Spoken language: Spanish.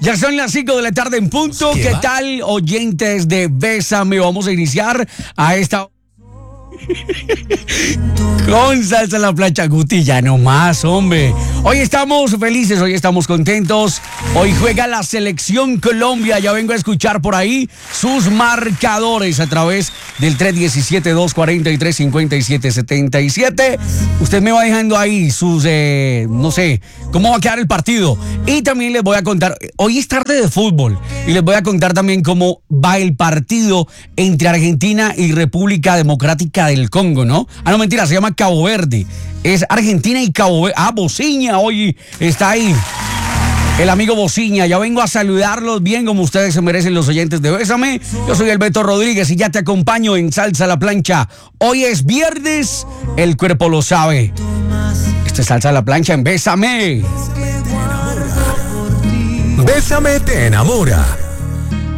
Ya son las 5 de la tarde en punto. ¿Qué tal, oyentes de Bésame? Vamos a iniciar a esta... con salsa en la plancha, Guti, ya no más, hombre. Hoy estamos felices, hoy estamos contentos. Hoy juega la selección Colombia. Ya vengo a escuchar por ahí sus marcadores a través del 317-243-5777. Usted me va dejando ahí sus, no sé, cómo va a quedar el partido. Y también les voy a contar, hoy es tarde de fútbol, y les voy a contar también cómo va el partido entre Argentina y República Democrática del Congo, ¿no? Ah, no, mentira, se llama Cabo Verde. Es Argentina y Cabo Verde. Ah, Bociña hoy está ahí. El amigo Bociña. Ya vengo a saludarlos bien como ustedes se merecen, los oyentes de Bésame. Yo soy el Beto Rodríguez y ya te acompaño en Salsa a la Plancha. Hoy es viernes, el cuerpo lo sabe. Esto es Salsa a la Plancha en Bésame. Bésame te enamora.